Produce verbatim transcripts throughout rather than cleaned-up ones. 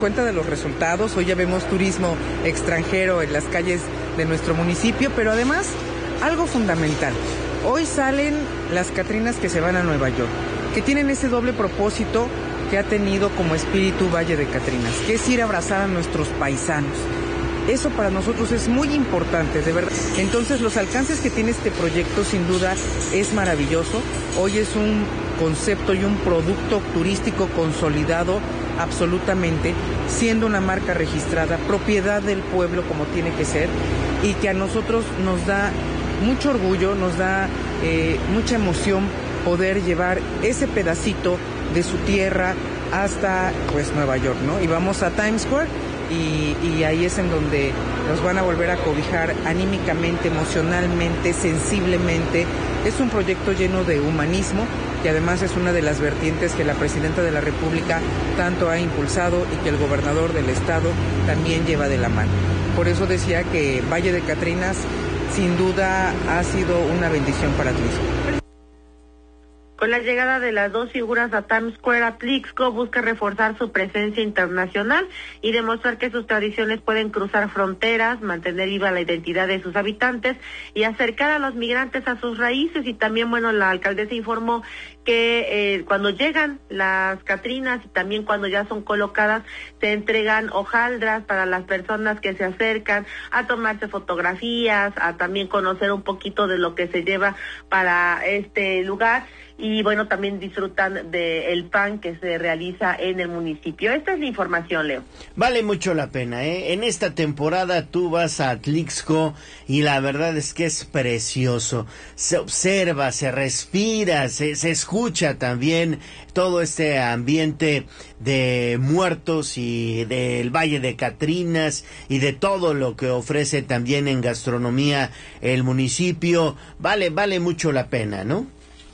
Cuenta de los resultados, hoy ya vemos turismo extranjero en las calles de nuestro municipio, pero además algo fundamental, hoy salen las Catrinas que se van a Nueva York, que tienen ese doble propósito que ha tenido como espíritu Valle de Catrinas, que es ir a abrazar a nuestros paisanos. Eso para nosotros es muy importante, de verdad. Entonces los alcances que tiene este proyecto sin duda es maravilloso. Hoy es un concepto y un producto turístico consolidado absolutamente, siendo una marca registrada, propiedad del pueblo como tiene que ser, y que a nosotros nos da mucho orgullo, nos da eh, mucha emoción poder llevar ese pedacito de su tierra hasta pues Nueva York, ¿no? Y vamos a Times Square y, y ahí es en donde nos van a volver a cobijar anímicamente, emocionalmente, sensiblemente. Es un proyecto lleno de humanismo, que además es una de las vertientes que la Presidenta de la República tanto ha impulsado y que el gobernador del estado también lleva de la mano. Por eso decía que Valle de Catrinas sin duda ha sido una bendición para Atlixco. Con la llegada de las dos figuras a Times Square, Atlixco busca reforzar su presencia internacional y demostrar que sus tradiciones pueden cruzar fronteras, mantener viva la identidad de sus habitantes y acercar a los migrantes a sus raíces. Y también, bueno, la alcaldesa informó que eh, cuando llegan las Catrinas y también cuando ya son colocadas, se entregan hojaldras para las personas que se acercan a tomarse fotografías, a también conocer un poquito de lo que se lleva para este lugar. Y bueno, también disfrutan del pan que se realiza en el municipio. Esta es la información, Leo. Vale mucho la pena, ¿eh? En esta temporada tú vas a Atlixco y la verdad es que es precioso. Se observa, se respira, se, se escucha también todo este ambiente de muertos y del Valle de Catrinas y de todo lo que ofrece también en gastronomía el municipio. Vale, vale mucho la pena, ¿no?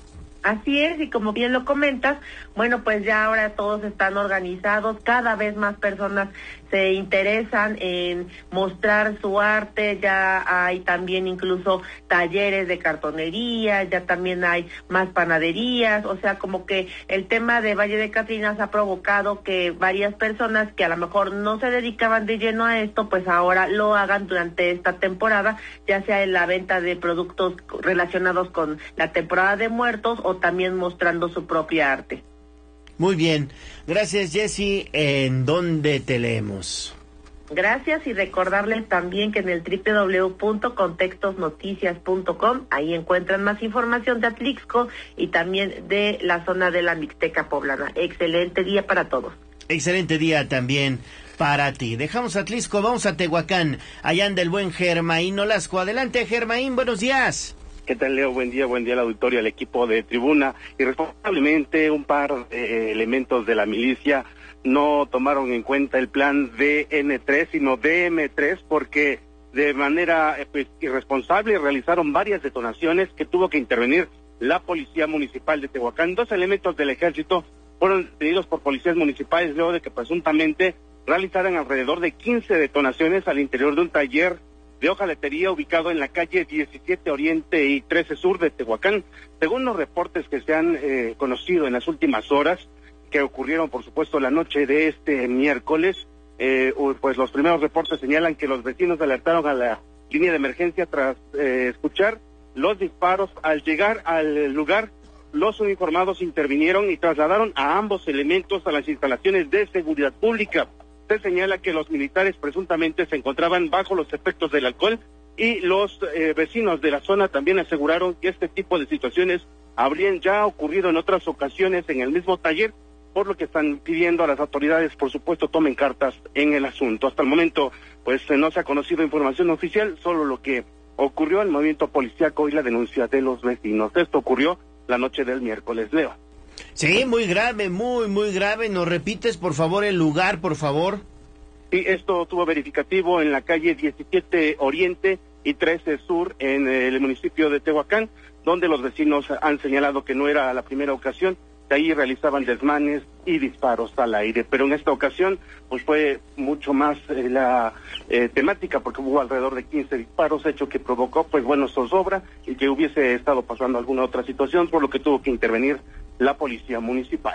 Así es, y como bien lo comentas, bueno, pues ya ahora todos están organizados, cada vez más personas se interesan en mostrar su arte, ya hay también incluso talleres de cartonería, ya también hay más panaderías, o sea, como que el tema de Valle de Catrinas ha provocado que varias personas que a lo mejor no se dedicaban de lleno a esto, pues ahora lo hagan durante esta temporada, ya sea en la venta de productos relacionados con la temporada de muertos o también mostrando su propia arte. Muy bien, gracias Jessy. ¿En dónde te leemos? Gracias, y recordarles también que en el doble u doble u doble u punto contextos noticias punto com ahí encuentran más información de Atlixco y también de la zona de la Mixteca Poblana. Excelente día para todos. Excelente día también para ti. Dejamos Atlixco, vamos a Tehuacán. Allá anda el buen Germaín Olasco. Adelante, Germaín, buenos días. ¿Qué tal, Leo? Buen día, buen día al auditorio, al equipo de Tribuna. Irresponsablemente, un par de elementos de la milicia no tomaron en cuenta el plan D N tres, sino D M tres, porque de manera pues, irresponsable realizaron varias detonaciones que tuvo que intervenir la Policía Municipal de Tehuacán. Dos elementos del Ejército fueron detenidos por policías municipales luego de que presuntamente realizaran alrededor de quince detonaciones al interior de un taller de hojalatería ubicado en la calle diecisiete Oriente y trece Sur de Tehuacán. Según los reportes que se han eh, conocido en las últimas horas, que ocurrieron por supuesto la noche de este miércoles, eh, pues los primeros reportes señalan que los vecinos alertaron a la línea de emergencia tras eh, escuchar los disparos. Al llegar al lugar, los uniformados intervinieron y trasladaron a ambos elementos a las instalaciones de seguridad pública. Se señala que los militares presuntamente se encontraban bajo los efectos del alcohol y los eh, vecinos de la zona también aseguraron que este tipo de situaciones habrían ya ocurrido en otras ocasiones en el mismo taller, por lo que están pidiendo a las autoridades, por supuesto, tomen cartas en el asunto. Hasta el momento, pues eh, no se ha conocido información oficial, solo lo que ocurrió al movimiento policíaco y la denuncia de los vecinos. Esto ocurrió la noche del miércoles, Leo. Sí, muy grave, muy, muy grave. ¿Nos repites, por favor, el lugar, por favor? Sí, esto tuvo verificativo en la calle diecisiete Oriente y trece Sur, en el municipio de Tehuacán, donde los vecinos han señalado que no era la primera ocasión, de ahí realizaban desmanes y disparos al aire. Pero en esta ocasión, pues fue mucho más eh, la eh, temática, porque hubo alrededor de quince disparos, hecho que provocó, pues bueno, zozobra y que hubiese estado pasando alguna otra situación, por lo que tuvo que intervenir la policía municipal.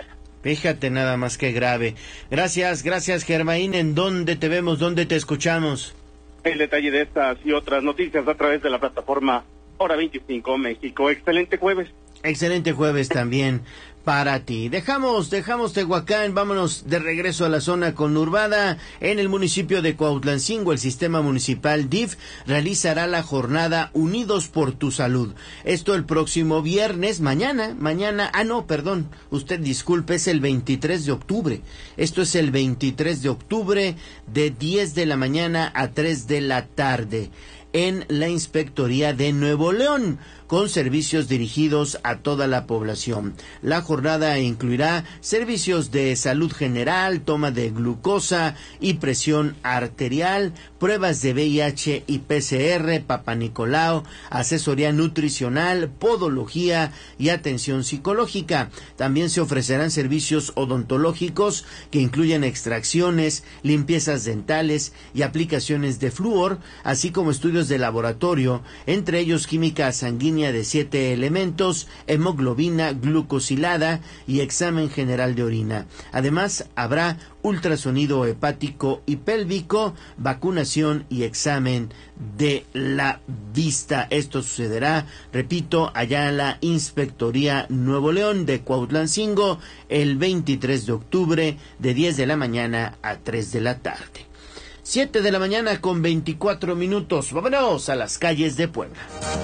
Fíjate nada más que grave. Gracias, gracias Germain. ¿En dónde te vemos? ¿Dónde te escuchamos? El detalle de estas y otras noticias a través de la plataforma Hora veinticinco México. Excelente jueves. Excelente jueves también para ti. Dejamos, dejamos Tehuacán, vámonos de regreso a la zona conurbada. En el municipio de Cuautlancingo, el sistema municipal D I F realizará la jornada Unidos por tu Salud. Esto el próximo viernes, mañana, mañana, ah no, perdón, usted disculpe, es el veintitrés de octubre. Esto es el veintitrés de octubre de diez de la mañana a tres de la tarde en la Inspectoría de Nuevo León, con servicios dirigidos a toda la población. La jornada incluirá servicios de salud general, toma de glucosa y presión arterial, pruebas de V I H y P C R, Papa Nicolau, asesoría nutricional, podología y atención psicológica. También se ofrecerán servicios odontológicos que incluyen extracciones, limpiezas dentales y aplicaciones de flúor, así como estudios de laboratorio, entre ellos química sanguínea de siete elementos, hemoglobina glucosilada y examen general de orina. Además, habrá ultrasonido hepático y pélvico, vacunación y examen de la vista. Esto sucederá, repito, allá en la Inspectoría Nuevo León de Cuautlancingo el veintitrés de octubre de diez de la mañana a tres de la tarde. siete de la mañana con veinticuatro minutos. Vámonos a las calles de Puebla.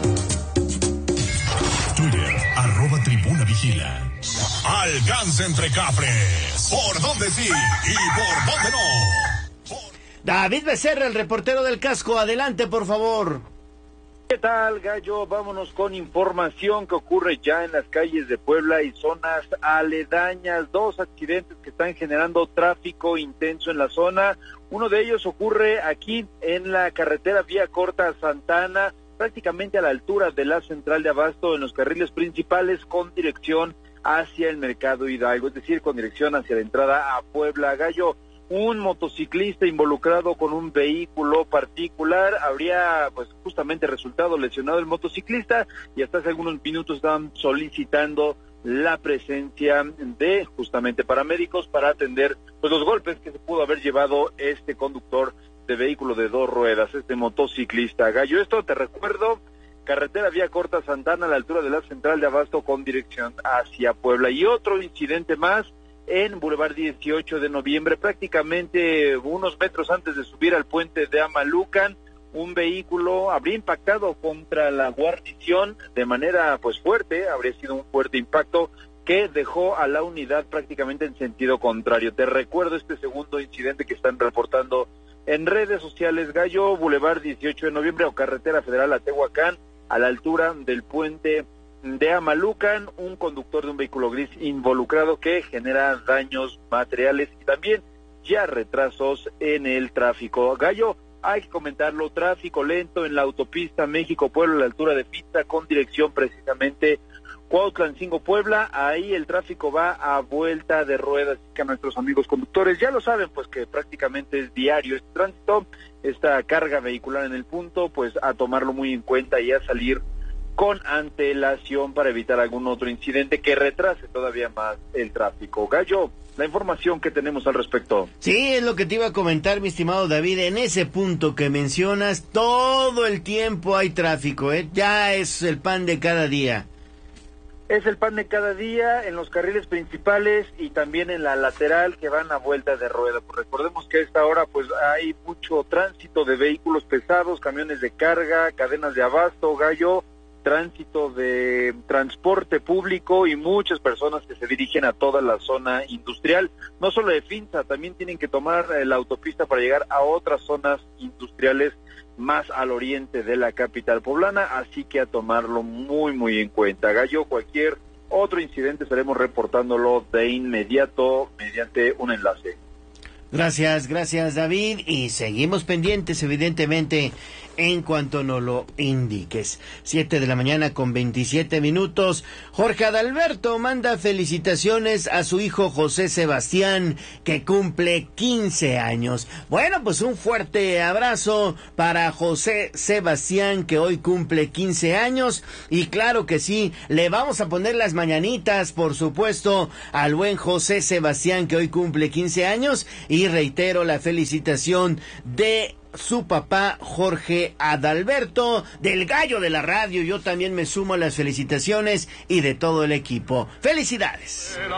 Twitter, arroba Tribuna Vigila. Alcance entre cafres. ¿Por dónde sí y por dónde no? Por... David Becerra, el reportero del casco. Adelante, por favor. ¿Qué tal, Gallo? Vámonos con información que ocurre ya en las calles de Puebla y zonas aledañas. Dos accidentes que están generando tráfico intenso en la zona. Uno de ellos ocurre aquí en la carretera Vía Corta Santana, prácticamente a la altura de la central de abasto, en los carriles principales con dirección hacia el Mercado Hidalgo, es decir, con dirección hacia la entrada a Puebla. Gallo, un motociclista involucrado con un vehículo particular habría pues justamente resultado lesionado el motociclista, y hasta hace algunos minutos estaban solicitando la presencia de justamente paramédicos para atender pues los golpes que se pudo haber llevado este conductor de vehículo de dos ruedas, este motociclista. Gallo, esto te recuerdo, carretera Vía Corta Santana a la altura de la central de abasto con dirección hacia Puebla. Y otro incidente más en Boulevard dieciocho de noviembre, prácticamente unos metros antes de subir al puente de Amalucan, un vehículo habría impactado contra la guarnición de manera pues fuerte, habría sido un fuerte impacto que dejó a la unidad prácticamente en sentido contrario. Te recuerdo este segundo incidente que están reportando en redes sociales. Gallo, Boulevard dieciocho de noviembre o carretera federal a Tehuacán, a la altura del puente de Amalucan, un conductor de un vehículo gris involucrado que genera daños materiales y también ya retrasos en el tráfico. Gallo, hay que comentarlo, tráfico lento en la autopista México-Puebla a la altura de Pista con dirección precisamente Cuautlancingo-Puebla. Ahí el tráfico va a vuelta de ruedas, así que a nuestros amigos conductores ya lo saben, pues que prácticamente es diario este tránsito, esta carga vehicular en el punto, pues a tomarlo muy en cuenta y a salir con antelación para evitar algún otro incidente que retrase todavía más el tráfico. Gallo, la información que tenemos al respecto. Sí, es lo que te iba a comentar, mi estimado David. En ese punto que mencionas, todo el tiempo hay tráfico, ¿eh? Ya es el pan de cada día. Es el pan de cada día en los carriles principales y también en la lateral que van a vuelta de rueda. Pues recordemos que a esta hora pues hay mucho tránsito de vehículos pesados, camiones de carga, cadenas de abasto, Gallo, tránsito de transporte público y muchas personas que se dirigen a toda la zona industrial, no solo de Finza, también tienen que tomar la autopista para llegar a otras zonas industriales más al oriente de la capital poblana, así que a tomarlo muy muy en cuenta. Gallo, cualquier otro incidente estaremos reportándolo de inmediato mediante un enlace. Gracias, gracias David, y seguimos pendientes evidentemente en cuanto nos lo indiques. Siete de la mañana con veintisiete minutos. Jorge Adalberto manda felicitaciones a su hijo José Sebastián, que cumple quince años. Bueno, pues un fuerte abrazo para José Sebastián, que hoy cumple quince años, y claro que sí, le vamos a poner las mañanitas, por supuesto, al buen José Sebastián, que hoy cumple quince años, y reitero la felicitación de su papá Jorge Adalberto, del Gallo de la Radio. Yo también me sumo a las felicitaciones y de todo el equipo. ¡Felicidades!